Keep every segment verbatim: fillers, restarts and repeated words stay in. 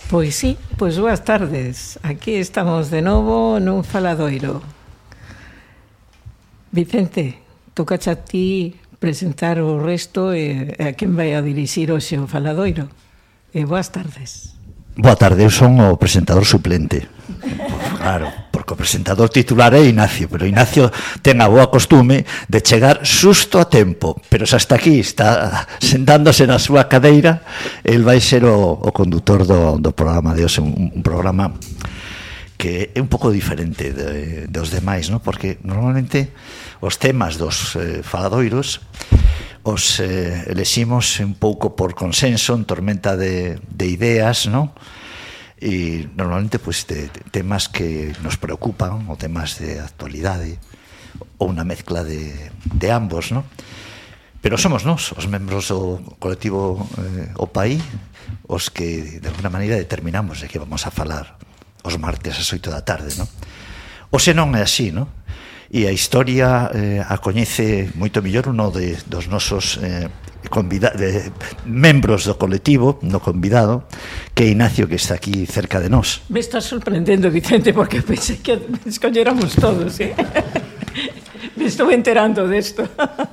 Pois sí, pois boas tardes. Aquí estamos de novo nun faladoiro. Vicente, tocache a ti presentar o resto e a quen vai a dirixir hoxe o faladoiro. E boas tardes. Boa tarde, eu son o presentador suplente. Claro, porque o presentador titular é Ignacio, pero Ignacio ten a boa costume de chegar xusto a tempo, pero se hasta aquí está sentándose na súa cadeira, el vai ser o, o condutor do, do programa de hoxe, un, un programa que é un pouco diferente de, dos demais, ¿no? Porque normalmente os temas dos eh, faladoiros os eh, eleximos un pouco por consenso, en tormenta de, de ideas, ¿no? E normalmente pues, de, de temas que nos preocupan, ou temas de actualidade, ou unha mezcla de, de ambos, ¿no? Pero somos nós, os membros do colectivo eh, O Paí, os que de alguna maneira determinamos de que vamos a falar os martes ás oito da tarde, ¿no? Oxe non é así, ¿no? E a historia eh, a coñece moito mellor uno de, dos nosos eh, convida, de, membros do colectivo, no convidado, que é Ignacio, que está aquí cerca de nós. Me estás sorprendendo, Vicente, porque pensei que escolléramos todos, ¿eh? Me estou enterando desto.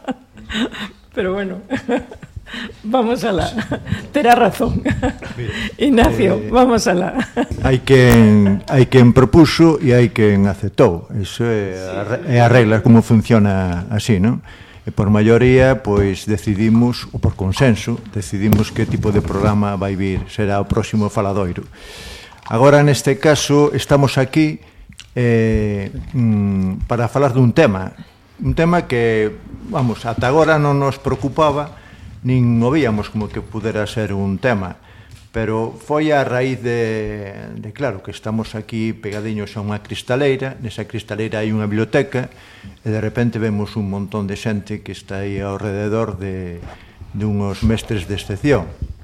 Pero bueno, vamos alá. Terá razón. Ignacio, eh, vamos alá. Hai quen, hai quen propuso e hai quen aceptou. Iso é a, é a regla, como funciona así, non? E por maioría, pois, decidimos, ou por consenso, decidimos que tipo de programa vai vir, será o próximo faladoiro. Agora, neste caso, estamos aquí eh, mm, para falar dun tema, un tema que, vamos, ata agora non nos preocupaba, nin o víamos como que pudera ser un tema, pero foi a raíz de, de claro, que estamos aquí pegadiños a unha cristaleira, nesa cristaleira hai unha biblioteca, e de repente vemos un montón de xente que está aí ao rededor de, de unhos mestres de excepción.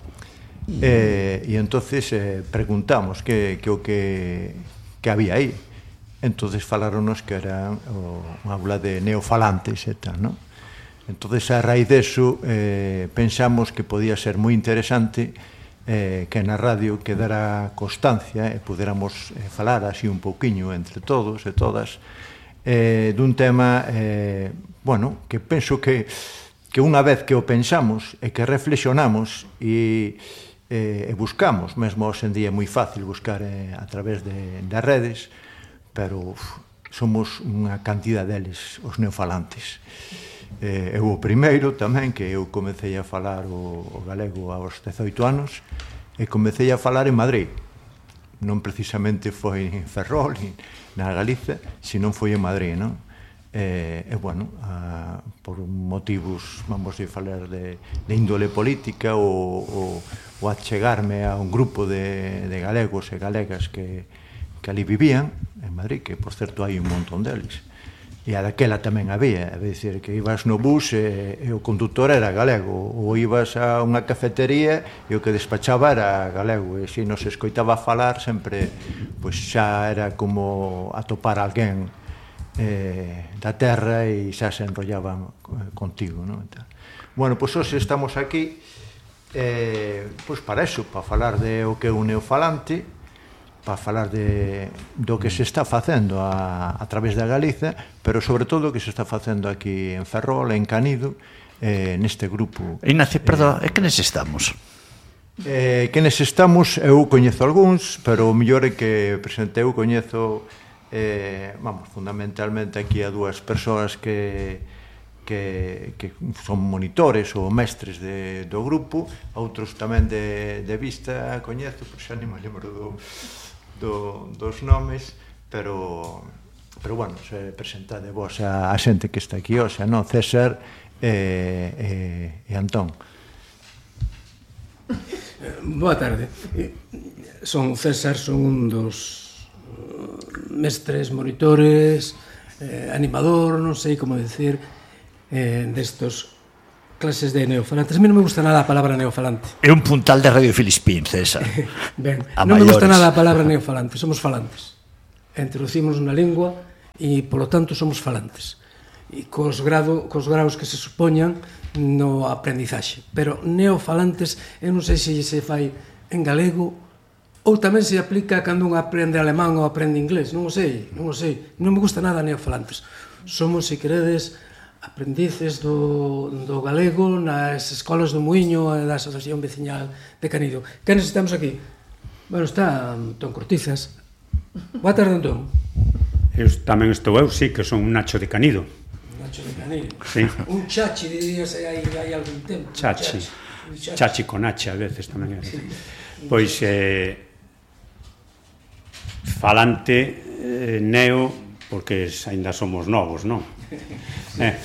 E, e entonces eh, preguntamos que, que o que, que había aí. Entonces falaronos que era o, unha aula de neofalantes e tal, non? Entonces, a raíz deso, eh, pensamos que podía ser moi interesante eh, que na radio quedara constancia e puderamos eh, falar así un pouquiño entre todos e todas eh, dun tema, eh, bueno, que penso que, que unha vez que o pensamos e que reflexionamos e, eh, e buscamos, mesmo hoxe en día é moi fácil buscar eh, a través de, das redes, pero uf, somos unha cantidad deles, os neofalantes. Eh, eu o primeiro tamén, que eu comecei a falar o, o galego aos dezoito anos e comecei a falar en Madrid, non precisamente foi en Ferrol na Galiza, senón foi en Madrid, non? E, e bueno, a, por motivos, vamos a falar de, de índole política ou, ou, ou achegarme a un grupo de, de galegos e galegas que, que ali vivían en Madrid, que por certo hai un montón deles. E a daquela tamén había, é dicir, que ibas no bus e, e o conductor era galego, ou ibas a unha cafetería e o que despachaba era galego, e se nos escoitaba falar sempre, pois xa era como atopar alguén eh, da terra e xa se enrollaba contigo, non? Bueno, pois hoxe estamos aquí eh, pois para eso, para falar de o que é un neofalante, para falar de, do que se está facendo a, a través da Galiza, pero sobre todo o que se está facendo aquí en Ferrol, en Canido, eh, neste grupo. Ignacio, perdón, eh, é que nes estamos? Eh, que nes estamos, eu coñezo algúns, pero o mellor é que presente eu coñezo, eh, vamos, fundamentalmente aquí a dúas persoas que, que, que son monitores ou mestres de, do grupo, outros tamén de, de vista coñezo, pero xa nem me lembro do... Do, dos nomes, pero pero bueno, se presentade vos a, a xente que está aquí hoxe, non? César e, e, e Antón. Boa tarde. Son César, son un dos mestres, monitores, eh, animador, non sei como decir, eh, destos clases de neofalantes. A mí non me gusta nada a palabra neofalante. É un puntal de Radio Filispín, César. Ben, non me gusta nada a palabra neofalante, somos falantes. Introducimos na lingua e, polo tanto, somos falantes. E cos, grado, cos graus que se supoñan no aprendizaxe. Pero neofalantes, eu non sei se se fai en galego Ou tamén se aplica cando un aprende alemán ou aprende inglés, non o sei, non o sei. Non me gusta nada neofalantes. Somos, se queredes, aprendices do, do galego nas escolas do Muiño e da Asociación Veciñal de Canido. Que necesitamos aquí? Bueno, está Antón Cortizas. Boa tarde, Antón. Eu tamén estou eu, sí, que son un Nacho de Canido. Nacho de Canido. Sí. Un chachi, dirías, hai, hai algún tempo. Chachi. Chachi, chachi con H, a veces tamén era. Sí. Pois, eh, falante eh, neo, porque aínda somos novos, non? Eh,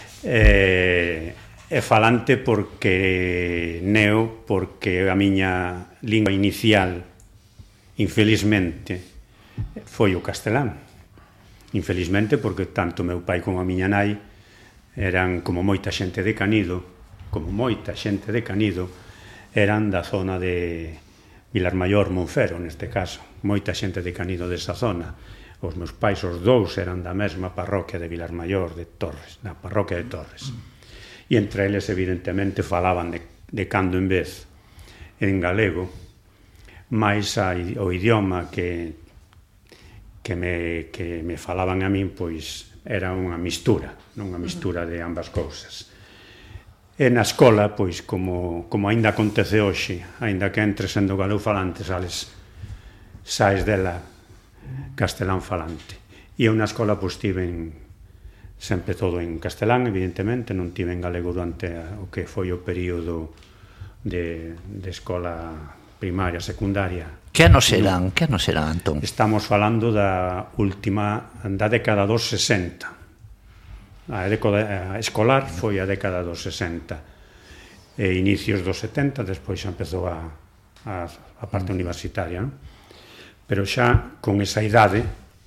eh, e falante porque neo, porque a miña lingua inicial, infelizmente, foi o castelán. Infelizmente, porque tanto meu pai como a miña nai eran, como moita xente de Canido, como moita xente de Canido, eran da zona de Vilarmaior, Monfero, neste caso. Moita xente de Canido desa zona. Os meus pais, os dous, eran da mesma parroquia de Vilarmaior, de Torres, da parroquia de Torres. E entre eles, evidentemente, falaban de, de cando en vez en galego, máis o idioma que, que, me, que me falaban a min, pois, era unha mistura, non unha mistura de ambas cousas. E na escola, pois, como, como ainda acontece hoxe, ainda que entres sendo galego falante, sales, saes dela castelán falante. E eu na escola, pois, tiven sempre todo en castelán, evidentemente, non tiven galego durante o que foi o período de, de escola primaria, secundaria. Que anos eran, que anos eran, Antón? Estamos falando da última, da década dos sesenta. A década escolar foi a década dos sesenta e inicios dos setenta, despois xa empezou a, a, a parte universitaria, non? Pero xa con esa idade,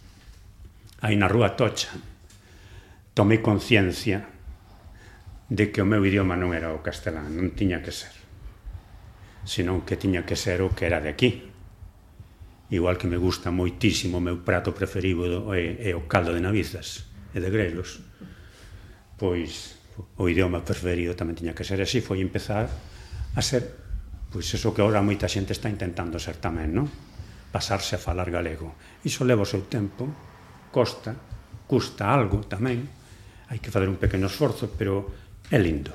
aí na Rúa Tocha, tomei conciencia de que o meu idioma non era o castelán, non tiña que ser, senón que tiña que ser o que era de aquí. Igual que me gusta moitísimo, o meu prato preferido é, é o caldo de navizas e de grelos, pois o idioma preferido tamén tiña que ser así, foi empezar a ser, pois eso que agora moita xente está intentando ser tamén, non? Pasarse a falar galego. Iso leva o seu tempo, costa, custa algo tamén, hai que fazer un pequeno esforzo, pero é lindo.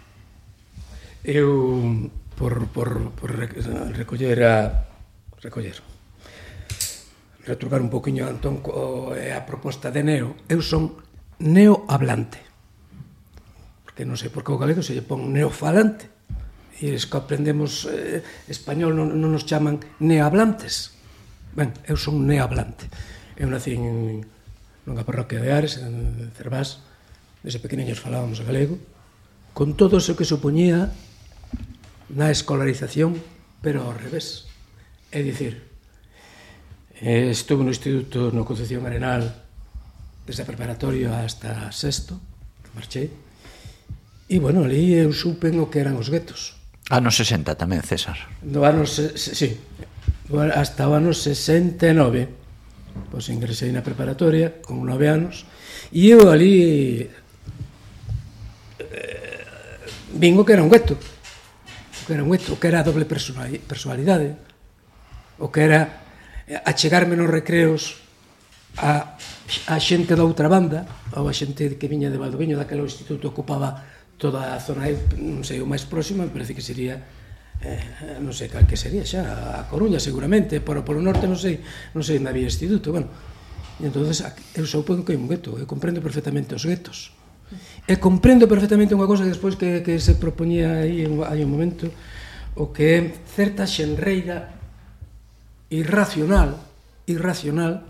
Eu, por, por, por recoller a recoller retrucar un poquinho a Antón co, a proposta de neo, eu son neohablante. Que non sei por que o galego se lle pon neofalante. E eles que aprendemos eh, español non, non nos chaman neohablantes. Ben, eu son neohablante. Eu nací en nunha parroquia de Ares, en Cervás. Desde pequeniños falábamos galego, con todo o que supoñía na escolarización, pero ao revés. É dicir, eh, estuve no instituto no Concepción Arenal desde preparatorio hasta sexto, que marchei. E, bueno, ali eu supen o que eran os guetos. Anos sesenta tamén, César. Do ano, sí, hasta o ano sesenta e nove. Pois ingresei na preparatoria con nove anos e eu ali eh, vin o que era un gueto. O que era un gueto, o que era a doble personalidade. O que era achegarme nos recreos a, a xente da outra banda, ou a xente que viña de Valdoviño, daquele instituto ocupaba toda a zona, non sei, o máis próximo, me parece que sería, eh, non sei cal que sería xa, a Coruña seguramente, pero polo norte non sei, non sei onde había instituto, bueno. E entonces eu supongo que é un gueto, eu comprendo perfectamente os guetos. E comprendo perfectamente unha cosa que despois que, que se propoñía aí hai un momento, o que é certa xenreira irracional, irracional,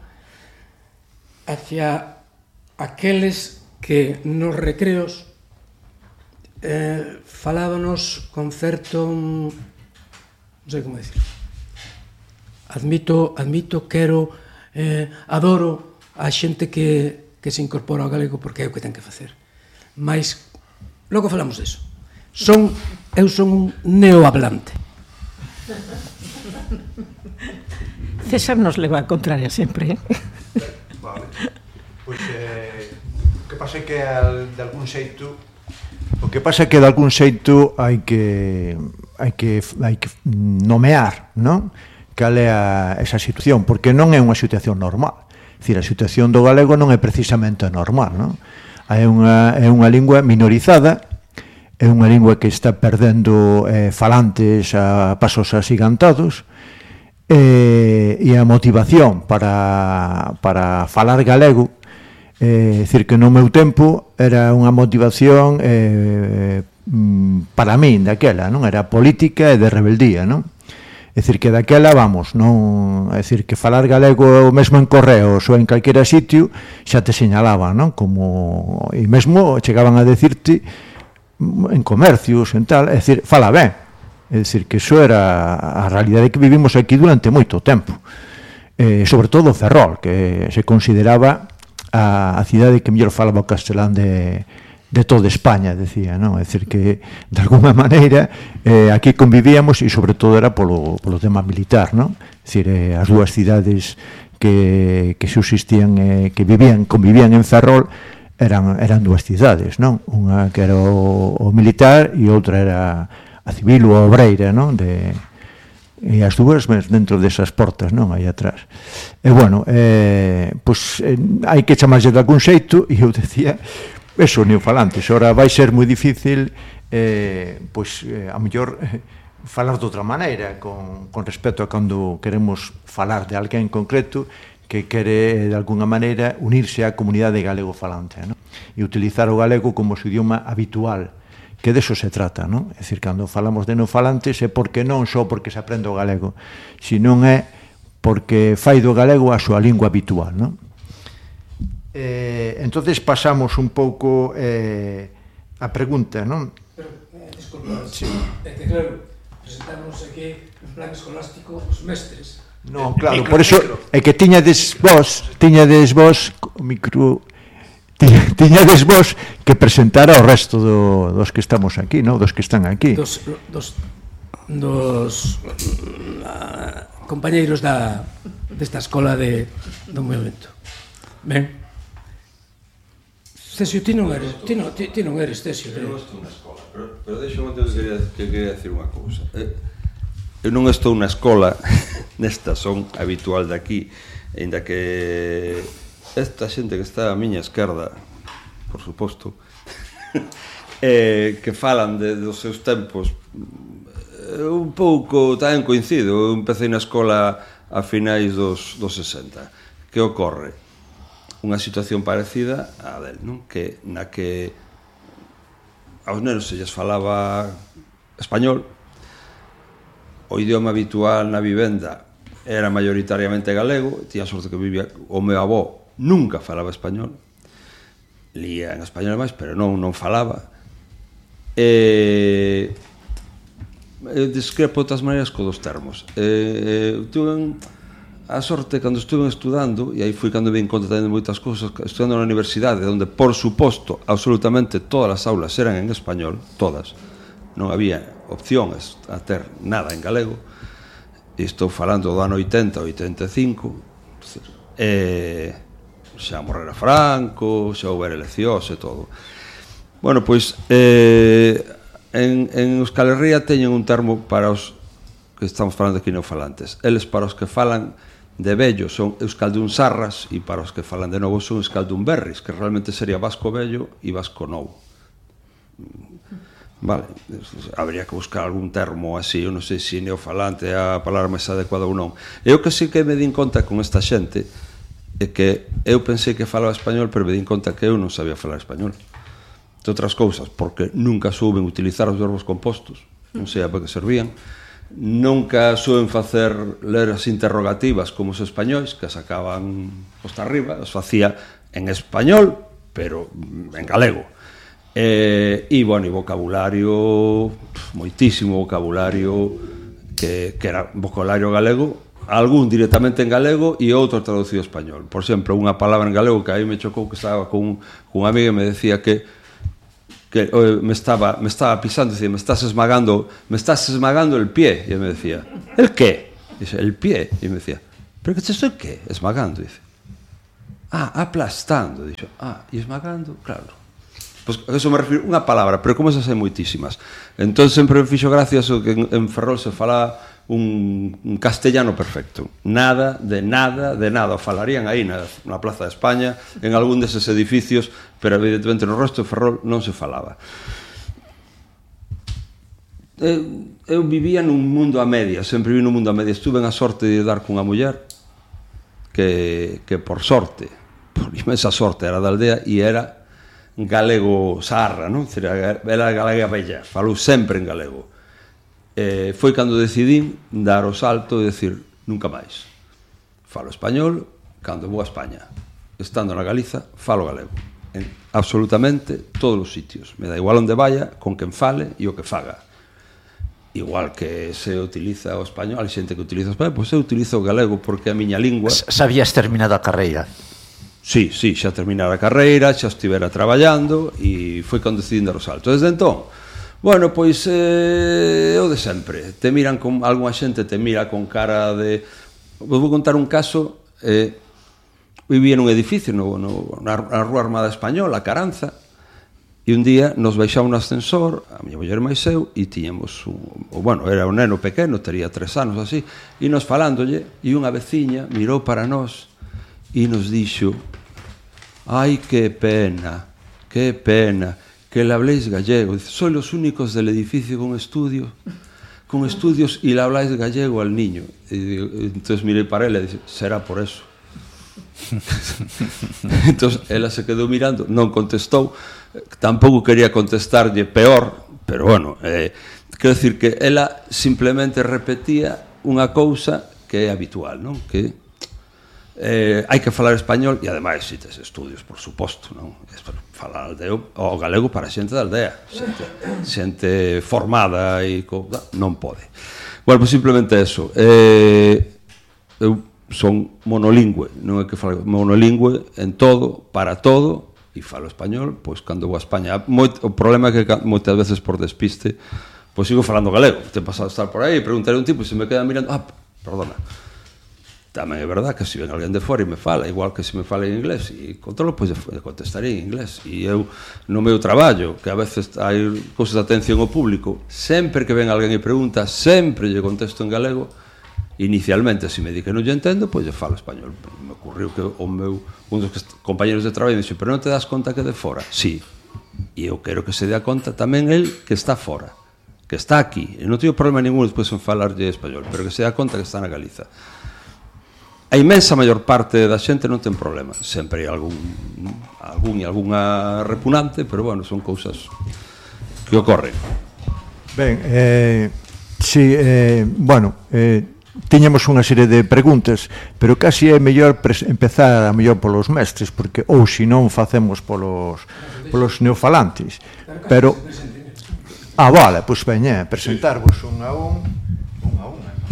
hacia aqueles que nos recreos Eh, falábanos con certo, non sei como decir, admito, admito, quero, eh, adoro a xente que, que se incorpora ao galego porque é o que ten que facer, mas logo falamos deso. Son, eu son un neohablante. César nos leva a contraria sempre, eh? Vale, pois eh, o que pasa é que al, de algún xeito O que pasa é que de algún xeito hai que hai que hai que nomear, non? cal é a, esa situación, porque non é unha situación normal. É dicir, a situación do galego non é precisamente normal, non? É unha, é unha lingua minorizada, é unha lingua que está perdendo eh, falantes a pasos asigantados, eh, e a motivación para, para falar galego, é eh, dicir, que no meu tempo era unha motivación eh, para min daquela, non? Era política e de rebeldía, non? É dicir, que daquela, vamos, non, é dicir, que falar galego mesmo en correos ou en calquera sitio xa te señalaban, non? Como, e mesmo chegaban a decirte en comercios, en tal, é dicir, fala ben. É dicir, que iso era a realidade que vivimos aquí durante moito tempo. Eh, sobre todo Ferrol, que se consideraba a, a cidade que mellor falaba o castelán de de toda España, decía, non? É dicir, que de alguma maneira eh, aquí convivíamos e sobre todo era polo, polo tema militar, non? É dicir, eh, as dúas cidades que, que subsistían, eh, que vivían, convivían en Ferrol eran, eran dúas cidades, non? Unha que era o, o militar e outra era a civil ou a obreira, non? De, e as dúas dentro desas portas, non? Aí atrás. E bueno, eh, pois eh, hai que chamarlle de algún xeito, e eu decía, eso, neofalantes. Ora vai ser moi difícil eh, pois, eh, a mellor eh, falar de outra maneira con, con respecto a cando queremos falar de alguén en concreto que quere de alguna maneira unirse á comunidade galego-falante, non? E utilizar o galego como o idioma habitual, que deso se trata, non? É dicir, cando falamos de neofalantes é porque non só porque se aprende o galego, senón é porque fai do galego a súa lingua habitual, non? Eh, entonces pasamos un pouco eh, a pregunta, non? Pero, eh, disculpa, sí. É que claro, presentamos aquí en plan escolástico os mestres. Non, claro, por eso é que tiñades vos, tiñades vos o micro, tiñades vos que presentar ao resto do, dos que estamos aquí, non? Dos que están aquí. Dos, dos, dos uh, compañeiros da desta escola de do movimento. Ben. Cesio, ti non eres, ti non, ti, ti non eres Cesio. Eu non estou na escola, pero, pero deixo-me que quería, que quería decir unha cousa. Eu non estou na escola, nesta son habitual de aquí, ainda que esta xente que está a miña esquerda, por suposto, eh, que falan de, dos seus tempos, un pouco tamén coincido. Eu empecé na escola a finais dos, dos sesenta. Que ocorre? Unha situación parecida a del, non? Que na que aos nenos se lles falaba español, o idioma habitual na vivenda era maioritariamente galego, tía sorte que vivía, o meu avó nunca falaba español, lía en español máis, pero non non falaba. E eu discrepo de outras maneiras co dos termos. E, tuve a sorte cando estuve estudando, e aí foi cando me encontré tamén moitas cousas, estudando na universidade, onde, por suposto, absolutamente todas as aulas eran en español, todas, non había opcións a ter nada en galego, e estou falando do ano oitenta, oitenta e cinco, e xa morrera Franco, xa houbera eleccións e todo. Bueno, pois, eh, en, en Euskal Herria teñen un termo para os que estamos falando aquí neofalantes. Eles, para os que falan de vello, son euskaldunsarras, e para os que falan de novo son euskaldunberris, que realmente sería vasco vello e vasco novo. Vale, habría que buscar algún termo así, eu non sei se neofalante é a palabra máis adecuada ou non. Eu que sí que me din conta con esta xente é que eu pensei que falaba español, pero me din conta que eu non sabía falar español. De outras cousas, porque nunca souben utilizar os verbos compostos, non sei a para que servían. Nunca suben facer ler as interrogativas como os españois, que sacaban posta arriba, os facía en español, pero en galego. E, e bueno, e vocabulario, moitísimo vocabulario, que, que era vocabulario galego, algún directamente en galego e outro traducido en español. Por exemplo, unha palabra en galego que aí me chocou, que estaba con, con unha amiga e me decía que que eh, me estaba me estaba pisando, decía, me estás esmagando, me estás esmagando el pie, y me decía, ¿el qué? Dice, el pie, y me decía, ¿pero qué te estoy qué? Esmagando, dice. Ah, aplastando, dice. Ah, y esmagando, claro. Pues a eso me refiero, unha palabra, pero como esas hai moitísimas. Entón sempre me fixo gracias o que en, en Ferrol se fala un, un castellano perfecto. Nada, de nada, de nada. O falarían aí na, na Plaza de España, en algún deses edificios, pero evidentemente no resto de Ferrol non se falaba. Eu, eu vivía nun mundo a media, sempre vi nun mundo a media. Estuve en a sorte de dar cunha muller que, que por sorte, por inmensa sorte, era da aldea e era galego sarra, non? Era galega bella, falou sempre en galego. Eh, foi cando decidín dar o salto e decir nunca máis. Falo español cando vou a España. Estando na Galiza, falo galego. En absolutamente todos os sitios. Me dá igual onde vaya, con quen fale e o que faga. Igual que se utiliza o español, hai xente que utiliza o español, pois eu utilizo o galego porque a miña lingua... Sabías terminado a carreira? Sí, sí, xa terminara a carreira, xa estivera traballando e foi cando decidín dar o salto. Desde entón, bueno, pois eh, o de sempre. Te miran con algunha xente te mira con cara de... Vos vou contar un caso. Eh, vivía nun edificio no, no, na, na Rúa Armada Española, a Caranza, e un día nos baixamos no ascensor, a miña muller máis eu, e tiñamos un, bueno, era un neno pequeno, tería tres anos así, e nos falándolle, e unha veciña mirou para nós e nos dixo: ai, que pena, que pena que le habléis gallego. Dice, sois los únicos del edificio con estudio, con estudios y le habláis gallego al niño. Y digo, entonces miré para él y dice, será por eso. Entonces ela se quedou mirando, non contestou, tampouco quería contestarlle peor, pero bueno, eh, quero decir que ela simplemente repetía unha cousa que é habitual, non? Que Eh, hai que falar español e ademais si tes estudios, por suposto, non? Falar aldeo, o galego para xente da aldea, xente, xente formada e co, non pode. Bueno, pues simplemente eso. Eh, eu son monolingüe, non é que falo monolingüe en todo, para todo, e falo español, pois cando vou a España. Moit, o problema é que moitas veces por despiste, pois sigo falando galego. Te pasado a estar por aí e preguntaré a un tipo e se me queda mirando, ah, perdona. Tamén é verdad que se ven alguén de fora e me fala, igual que se me fala en inglés e controlo, pois contestaré en inglés. E eu, no meu traballo, que a veces hai cousas de atención ao público, sempre que ven alguén e pregunta, sempre lle contesto en galego. Inicialmente, se me di que non lle entendo, pois lle falo español. Me ocurriu que o meu, un dos compañeros de traballo dixo, pero non te das conta que é de fora? Sí, e eu quero que se dea conta tamén el que está fora, que está aquí, e non teño problema ningún despois en falarlle español, pero que se dea conta que está na Galiza. A inmensa maior parte da xente non ten problema. Sempre hai algún, algún e algunha repugnante, pero bueno, son cousas que ocorren. Ben, eh, si, eh, bueno, eh, tiñamos unha serie de preguntas, pero casi é mellor empezar a mellor polos mestres, porque ou se non facemos polos, polos neofalantes. Pero, ah, vale, pois veña, presentarvos un a un, un a un.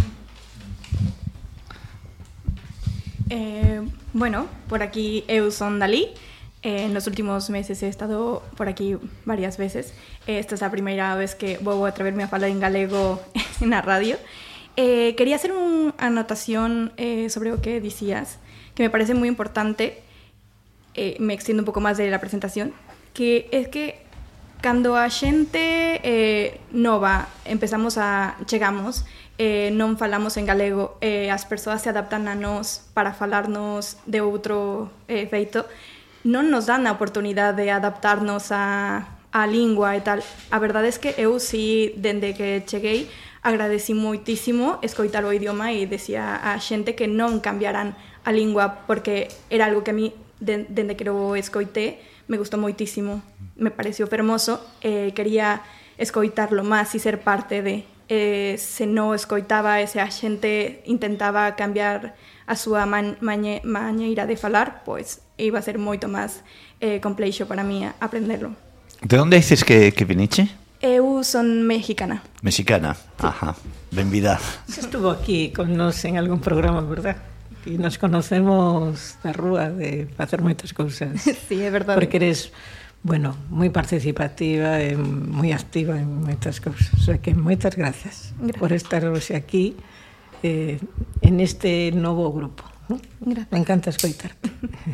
Eh, bueno, por aquí eu son Dalí. Eh, en los últimos meses he estado por aquí varias veces. Eh, esta es la primera vez que voy a atreverme a falar en galego en la radio. Eh, quería hacer una anotación eh, sobre lo que decías, que me parece muy importante. Eh, me extiendo un poco más de la presentación, que es que cuando a xente eh, nova empezamos a chegamos, eh, non falamos en galego, eh, as persoas se adaptan a nós para falarnos de outro eh, feito, non nos dan a oportunidade de adaptarnos a, a lingua e tal. A verdade é que eu, si, dende que cheguei, agradeci moitísimo escoitar o idioma e decía a xente que non cambiaran a lingua, porque era algo que a mí, de, dende que o escoité, me gustou moitísimo, me pareció fermoso, eh, quería escoitarlo máis e ser parte de... Eh, se non escoitaba e se a xente intentaba cambiar a súa man, mañe, mañeira de falar, pois iba a ser moito máis eh, complexo para mí aprendelo. De onde dices que, que viniche? Eu son mexicana. Mexicana, sí. Ajá, benvida. Estuvo aquí con nos en algún programa, verdad? E nos conocemos da rúa de facer moitas cousas. Sí, é verdade. Porque eres... Bueno, moi participativa e moi activa en moitas cousas. O sea que moitas gracias, gracias. por estar hoxe aquí eh, en este novo grupo, ¿no? Me encanta escoitarte.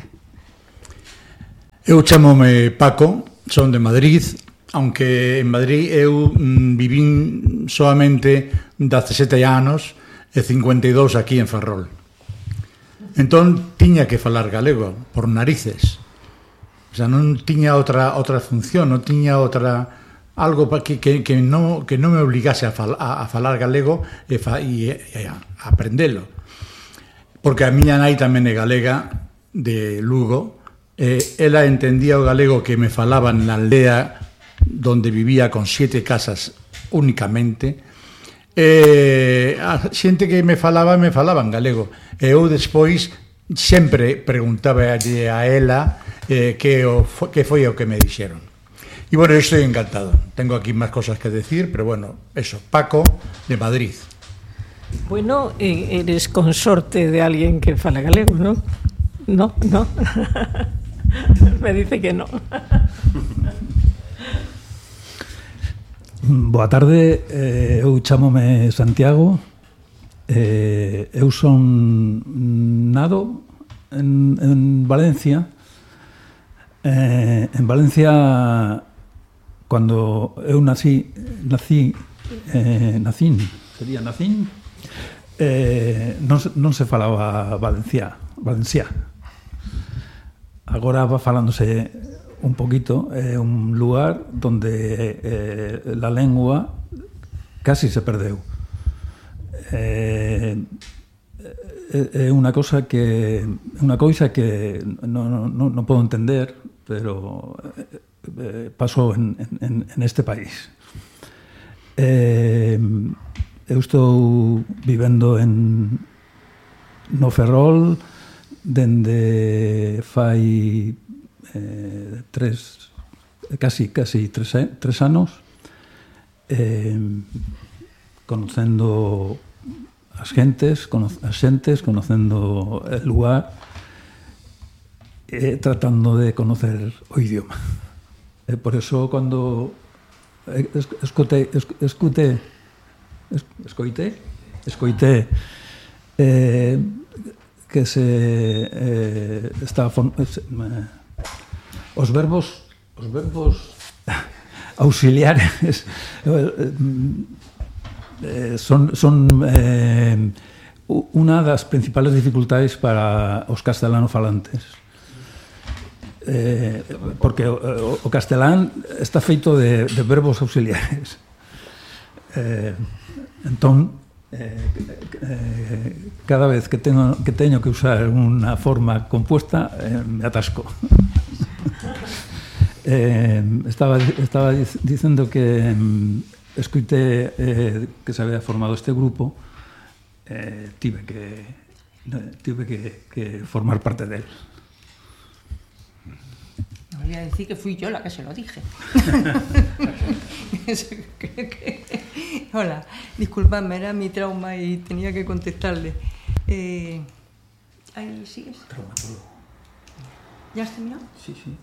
Eu chamome Paco, son de Madrid, aunque en Madrid eu mm, vivín solamente dezasete anos e cincuenta e dous aquí en Ferrol. Entón, tiña que falar galego, por narices. O sea, non tiña outra outra función, non tiña outra algo pa que, que, que, non, que non me obligase a, fal, a, a falar galego e, fa, e, e a aprendelo. Porque a miña nai tamén é galega, de Lugo, e ela entendía o galego que me falaban na aldea donde vivía con siete casas únicamente. E a xente que me falaba, me falaba en galego. E eu despois sempre preguntaba a ela eh, que, o, que foi o que me dixeron. Y bueno, yo estoy encantado. Tengo aquí más cosas que decir, pero bueno, eso, Paco, de Madrid. Bueno, eres consorte de alguien que fala galego, ¿no? No, no. Me dice que no. Boa tarde, eh, eu chamome Santiago. Eh, eu son nado en, en Valencia. Eh, en Valencia, cuando eu nací, nací, eh, nacín, sería nacín, eh, non, non se falaba valenciá, valenciá. Agora va falándose un poquito, é eh, un lugar donde eh, la lengua casi se perdeu. É eh, eh, unha cosa que unha coisa que non, non, non podo entender, pero eh, pasou en, en, en este país. Eh, eu estou vivendo en no Ferrol dende fai eh, tres casi casi tres, tres anos, eh, conocendo as gentes, cono, as xentes, conocendo el lugar, eh, tratando de conocer o idioma. E por eso cando escutei escutei escoitei escoitei eh, que se eh, está eh, os verbos os verbos auxiliares eh, son son eh, unha das principales dificultades para os castelanofalantes. Eh, porque o, o castelán está feito de, de verbos auxiliares. Eh, entón, eh, eh, cada vez que teño que, teño que usar unha forma compuesta, eh, me atasco. eh, estaba, estaba dicendo que eh, escuité eh, que se había formado este grupo, eh, tive que tive que, que formar parte del. No voy a decir que fui yo la que se lo dije. Hola, disculpadme, era mi trauma y tenía que contestarle. Eh, ¿Ahí sigues? ¿Ya has terminado? Sí, sí.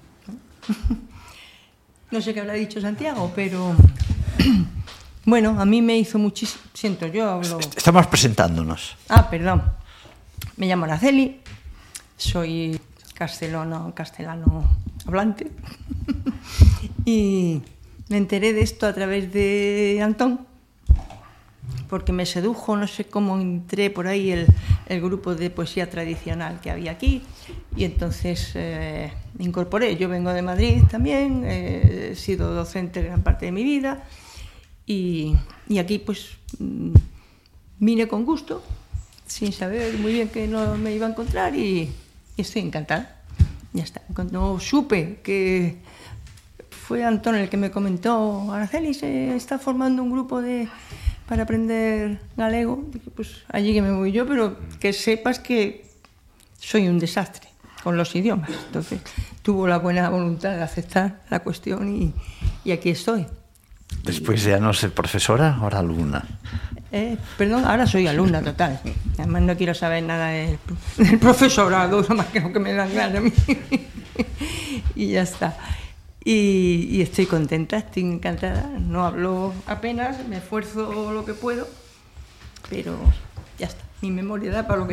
No sé qué habrá dicho Santiago, pero bueno, a mí me hizo muchísimo. Siento, yo hablo. Estamos presentándonos. Ah, perdón. Me llamo Araceli, soy castellano, castellano hablante y me enteré de esto a través de Antón, porque me sedujo, no sé cómo entré por ahí el, el grupo de poesía tradicional que había aquí y entonces eh, me incorporé. Yo vengo de Madrid también, eh, he sido docente gran parte de mi vida y, y aquí pues vine con gusto, sin saber muy bien que no me iba a encontrar y, y estoy encantada. Ya está. Cuando supe que fue Antón el que me comentó, Araceli se está formando un grupo de para aprender galego, dije, pues allí que me voy yo, pero que sepas que soy un desastre con los idiomas. Entonces tuvo la buena voluntad de aceptar la cuestión y, y aquí estoy. Después ya no ser profesora, ahora alumna. Eh, perdón, ahora soy alumna total. Además no quiero saber nada del, del profesorado, más que lo que me dan ganas a mí. Y ya está. Y, y estoy contenta, estoy encantada. No hablo apenas, me esfuerzo lo que puedo, pero ya está. Mi memoria da para lo que